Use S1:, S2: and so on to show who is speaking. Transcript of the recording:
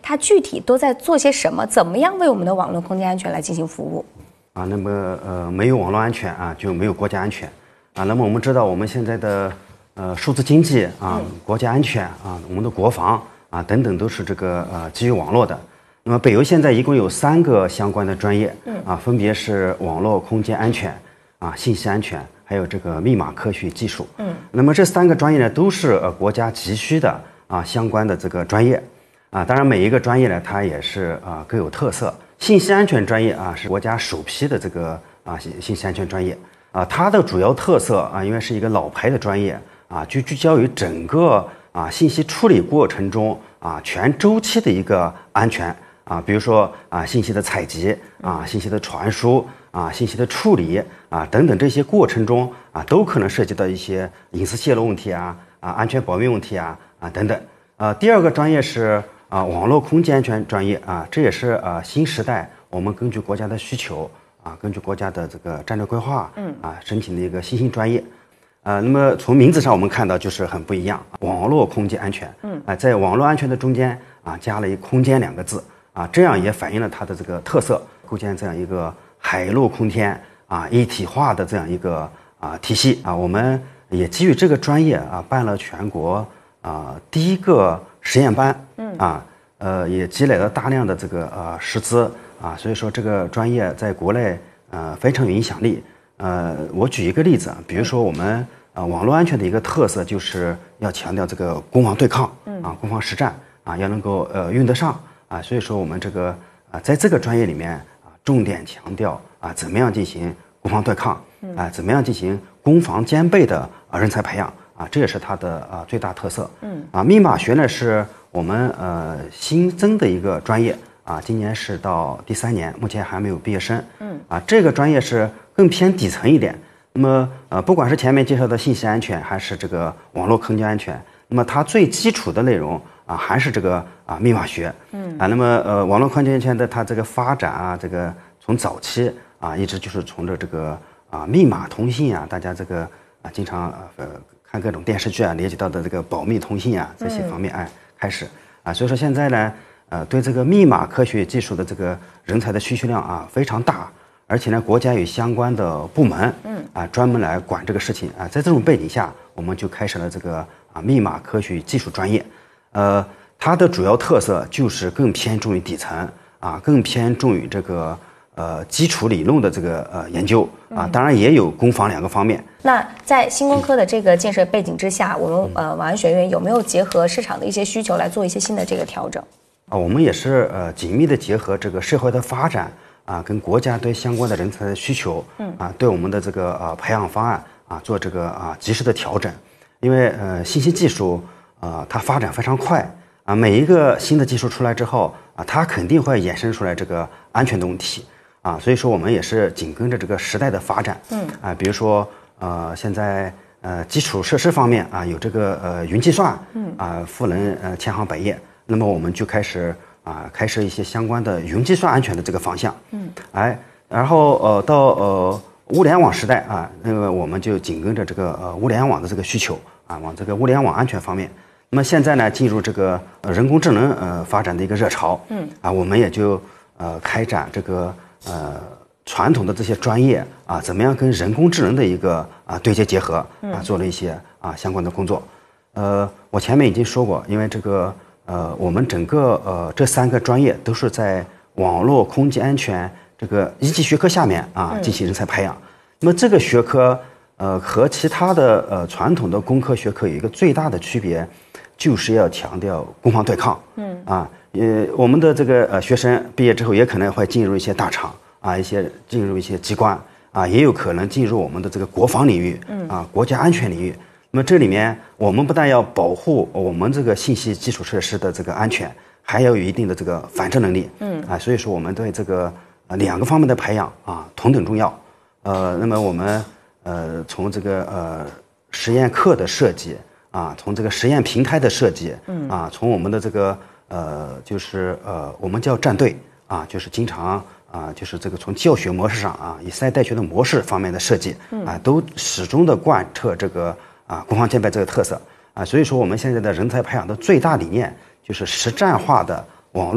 S1: 它具体都在做些什么？怎么样为我们的网络空间安全来进行服务？
S2: 那么没有网络安全就没有国家安全那么我们知道我们现在的数字经济国家安全我们的国防等等都是这个基于网络的。那么北邮现在一共有3个相关的专业分别是网络空间安全信息安全，还有这个密码科学技术。那么这3个专业呢，都是国家急需的相关的这个专业当然每一个专业呢，它也是各有特色。信息安全专业是国家首批的这个信息安全专业它的主要特色因为是一个老牌的专业就聚焦于整个信息处理过程中全周期的一个安全比如说信息的采集信息的传输信息的处理等等这些过程中都可能涉及到一些隐私泄露问题安全保密问题等等。第2个专业是网络空间安全专业这也是新时代我们根据国家的需求根据国家的这个战略规划申请的一个新兴专业。那么从名字上我们看到就是很不一样，网络空间安全在网络安全的中间加了一空间2个字这样也反映了它的这个特色，构建这样一个海陆空天一体化的这样一个体系我们也基于这个专业办了全国第1个实验班也积累了大量的这个师资所以说这个专业在国内非常有影响力。我举一个例子比如说我们网络安全的一个特色就是要强调这个攻防对抗攻防实战要能够用得上所以说我们这个在这个专业里面重点强调怎么样进行攻防对抗怎么样进行攻防兼备的人才培养这也是它的最大特色。密码学呢是我们新增的一个专业今年是到第3年，目前还没有毕业生。这个专业是更偏底层一点。那么不管是前面介绍的信息安全，还是这个网络空间安全，那么它最基础的内容还是这个密码学。那么网络空间安全的它这个发展这个从早期一直就是从这个密码通信大家这个经常看各种电视剧了解到的这个保密通信这些方面开始所以说现在呢对这个密码科学技术的这个人才的需求量非常大，而且呢国家有相关的部门专门来管这个事情在这种背景下，我们就开始了这个密码科学技术专业。它的主要特色就是更偏重于底层更偏重于这个基础理论的这个研究当然也有攻防2个方面。
S1: 那在新工科的这个建设背景之下，我们网安学院有没有结合市场的一些需求来做一些新的这个调整？
S2: 我们也是紧密的结合这个社会的发展跟国家对相关的人才的需求对我们的这个培养方案做这个及时的调整。因为信息技术它发展非常快每一个新的技术出来之后它肯定会衍生出来这个安全的问题所以说我们也是紧跟着这个时代的发展比如说现在基础设施方面有这个云计算赋能千行百业，那么我们就开始开设一些相关的云计算安全的这个方向然后到物联网时代那个我们就紧跟着这个物联网的这个需求往这个物联网安全方面。那么现在呢进入这个人工智能发展的一个热潮我们也就开展这个传统的这些专业怎么样跟人工智能的一个对接结合做了一些相关的工作。我前面已经说过，因为这个我们整个这3个专业都是在网络空间安全这个一级学科下面进行人才培养。那么这个学科和其他的传统的工科学科有一个最大的区别，就是要强调攻防对抗。我们的这个学生毕业之后也可能会进入一些大厂进入一些机关也有可能进入我们的这个国防领域国家安全领域。那么这里面我们不但要保护我们这个信息基础设施的这个安全，还要有一定的这个反制能力。所以说我们对这个2个方面的培养同等重要。那么我们从这个实验课的设计从这个实验平台的设计从我们的这个就是我们叫战队就是经常就是这个从教学模式上以赛代学的模式方面的设计都始终的贯彻这个攻防兼备这个特色所以说我们现在的人才培养的最大理念就是实战化的